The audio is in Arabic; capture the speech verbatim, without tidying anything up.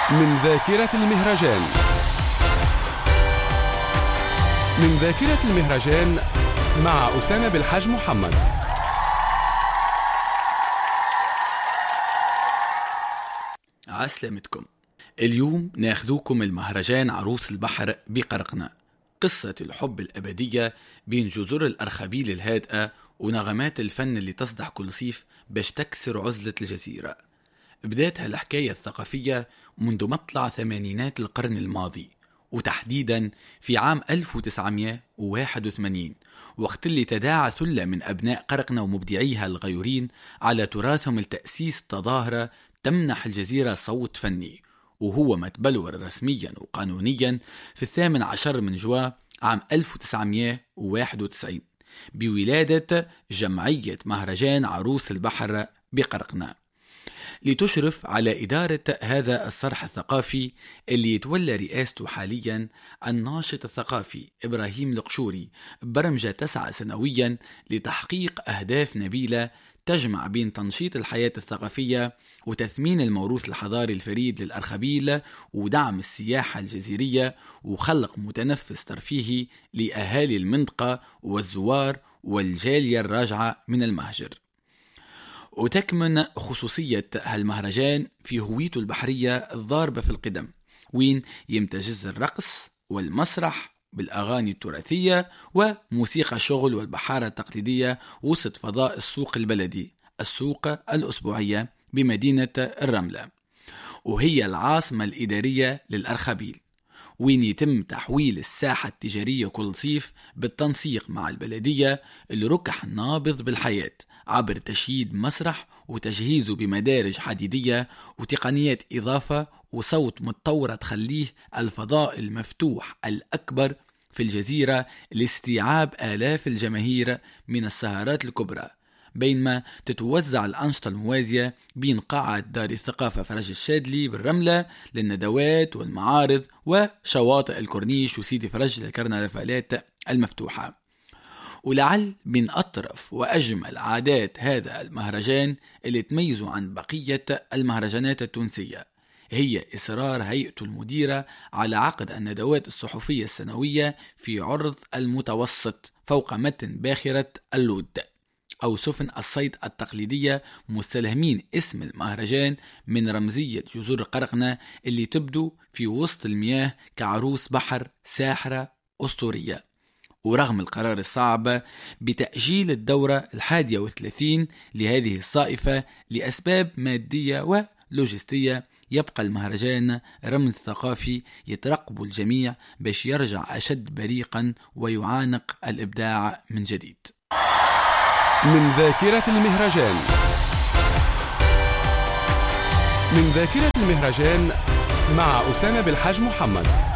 من ذاكرة المهرجان. من ذاكرة المهرجان مع أسامة بالحاج محمد. عسلامتكم. اليوم ناخذوكم المهرجان عروس البحر بقرقنة، قصة الحب الأبدية بين جزر الأرخبيل الهادئة ونغمات الفن اللي تصدح كل صيف باش تكسر عزلة الجزيرة. بدأت هالحكاية الثقافية منذ مطلع ثمانينات القرن الماضي، وتحديدا في عام ألف وتسعمائة وواحد وثمانين، وقت اللي تداعى ثلة من أبناء قرقنة ومبدعيها الغيورين على تراثهم التأسيس تظاهرة تمنح الجزيرة صوت فني، وهو ما تبلور رسميا وقانونيا في الثامن عشر من جوان عام ألف وتسعمائة وواحد وتسعين بولادة جمعية مهرجان عروس البحر بقرقنة، لتشرف على إدارة هذا الصرح الثقافي اللي يتولى رئاسته حاليا الناشط الثقافي إبراهيم القشوري، برمجة تسعى سنويا لتحقيق أهداف نبيلة تجمع بين تنشيط الحياة الثقافية وتثمين الموروث الحضاري الفريد للأرخبيل ودعم السياحة الجزيرية وخلق متنفس ترفيهي لأهالي المنطقة والزوار والجالية الراجعة من المهجر. وتكمن خصوصية هالمهرجان في هويته البحرية الضاربة في القدم، وين يمتجز الرقص والمسرح بالأغاني التراثية وموسيقى الشغل والبحارة التقليدية وسط فضاء السوق البلدي، السوق الأسبوعية بمدينة الرملة، وهي العاصمة الإدارية للأرخبيل، وين يتم تحويل الساحة التجارية كل صيف بالتنسيق مع البلدية الركح النابض بالحياة عبر تشييد مسرح وتجهيزه بمدارج حديدية وتقنيات إضافة وصوت متطورة تخليه الفضاء المفتوح الأكبر في الجزيرة لاستيعاب آلاف الجماهير من السهرات الكبرى، بينما تتوزع الأنشطة الموازية بين قاعة دار الثقافة فرج الشادلي بالرملة للندوات والمعارض وشواطئ الكورنيش وسيدي فرج للكرنفالات المفتوحة. ولعل من أطرف وأجمل عادات هذا المهرجان اللي تميزه عن بقية المهرجانات التونسية هي إصرار هيئته المديرة على عقد الندوات الصحفية السنوية في عرض المتوسط فوق متن باخرة اللود أو سفن الصيد التقليدية، مستلهمين اسم المهرجان من رمزية جزر قرقنة اللي تبدو في وسط المياه كعروس بحر ساحرة أسطورية. ورغم القرار الصعب بتأجيل الدورة الحادية والثلاثين لهذه الصائفة لأسباب مادية ولوجستية، يبقى المهرجان رمز ثقافي يترقب الجميع باش يرجع أشد بريقا ويعانق الإبداع من جديد. من ذاكرة المهرجان. من ذاكرة المهرجان مع أسامة بالحاج محمد.